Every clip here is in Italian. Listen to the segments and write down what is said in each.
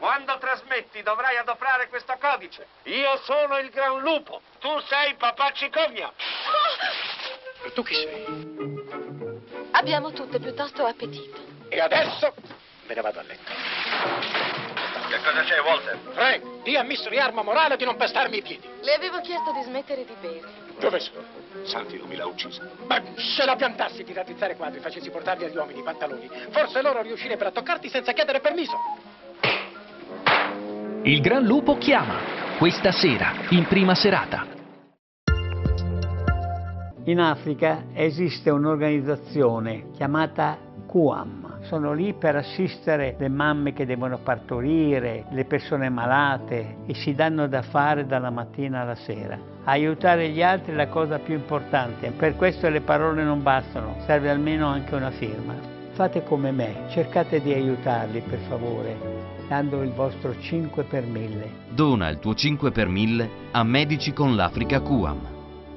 Quando trasmetti dovrai adoprare questo codice. Io sono il Gran Lupo. Tu sei papà Cicogna. E tu chi sei? Abbiamo tutte piuttosto appetito. E adesso me ne vado a letto. Che cosa c'è, Walter? Frank, di a Mystery Arma Morale di non pestarmi i piedi. Le avevo chiesto di smettere di bere. Dove sono? Santi, non mi l'ha uccisa. Ma se la piantassi di rattizzare quadri e facessi portarli agli uomini i pantaloni, forse loro riuscirebbero a toccarti senza chiedere permesso. Il Gran Lupo chiama, questa sera, in prima serata. In Africa esiste un'organizzazione chiamata QAM. Sono lì per assistere le mamme che devono partorire, le persone malate e si danno da fare dalla mattina alla sera. Aiutare gli altri è la cosa più importante, per questo le parole non bastano, serve almeno anche una firma. Fate come me, cercate di aiutarli per favore, dando il vostro 5 per 1000. Dona il tuo 5 per 1000 a Medici con l'Africa QAM.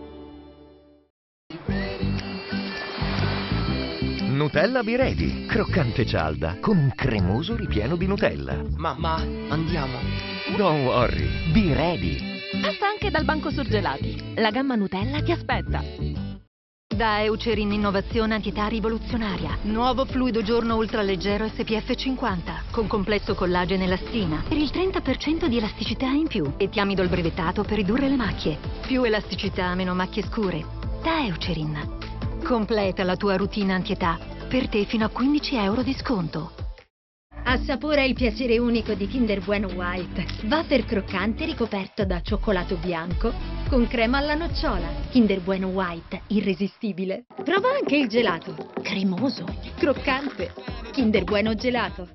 Nutella Be Ready, croccante cialda, con un cremoso ripieno di Nutella. Mamma, andiamo. Don't worry, Be Ready. Passa anche dal banco surgelati. La gamma Nutella ti aspetta. Da Eucerin Innovazione Antietà Rivoluzionaria. Nuovo fluido giorno ultraleggero SPF 50 con complesso collagene elastina per il 30% di elasticità in più e tiamidol brevettato per ridurre le macchie. Più elasticità, meno macchie scure. Da Eucerin. Completa la tua routine antietà. Per te fino a 15 euro di sconto. Assapora il piacere unico di Kinder Bueno White. Wafer croccante ricoperto da cioccolato bianco con crema alla nocciola. Kinder Bueno White, irresistibile. Prova anche il gelato. Cremoso, croccante. Kinder Bueno Gelato.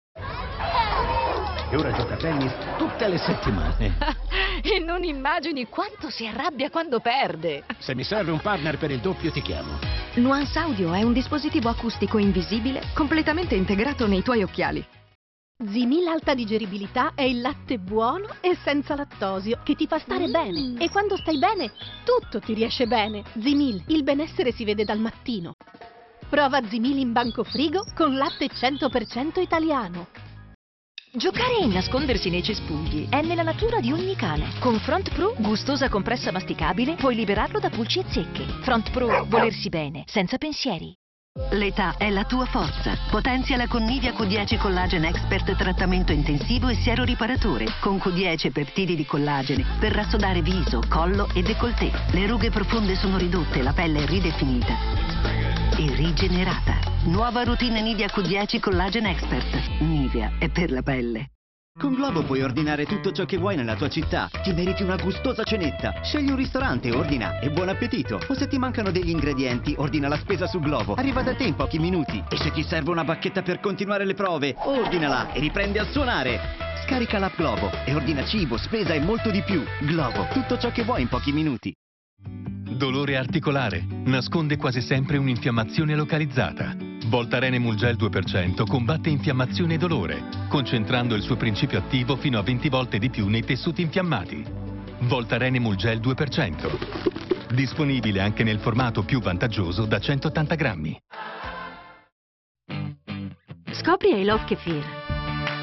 E ora gioca a tennis tutte le settimane. E non immagini quanto si arrabbia quando perde. Se mi serve un partner per il doppio ti chiamo. Nuance Audio è un dispositivo acustico invisibile completamente integrato nei tuoi occhiali. Zimil Alta Digeribilità è il latte buono e senza lattosio che ti fa stare bene. E quando stai bene, tutto ti riesce bene. Zimil, il benessere si vede dal mattino. Prova Zimil in banco frigo con latte 100% italiano. Giocare e nascondersi nei cespugli è nella natura di ogni cane. Con Front Pro, gustosa compressa masticabile, puoi liberarlo da pulci e zecche. Front Pro, volersi bene, senza pensieri. L'età è la tua forza. Potenzia la con Nivea Q10 Collagen Expert trattamento intensivo e siero riparatore. Con Q10 e peptidi di collagene per rassodare viso, collo e décolleté. Le rughe profonde sono ridotte, la pelle è ridefinita e rigenerata. Nuova routine Nivea Q10 Collagen Expert. Nivea è per la pelle. Con Globo puoi ordinare tutto ciò che vuoi nella tua città. Ti meriti una gustosa cenetta. Scegli un ristorante, ordina e buon appetito. O se ti mancano degli ingredienti, ordina la spesa su Globo. Arriva da te in pochi minuti. E se ti serve una bacchetta per continuare le prove, ordinala e riprendi a suonare. Scarica l'app Globo e ordina cibo, spesa e molto di più. Globo, tutto ciò che vuoi in pochi minuti. Dolore articolare. Nasconde quasi sempre un'infiammazione localizzata. Voltaren Emulgel 2% combatte infiammazione e dolore, concentrando il suo principio attivo fino a 20 volte di più nei tessuti infiammati. Voltaren Emulgel 2%. Disponibile anche nel formato più vantaggioso da 180 grammi. Scopri I Love Kefir.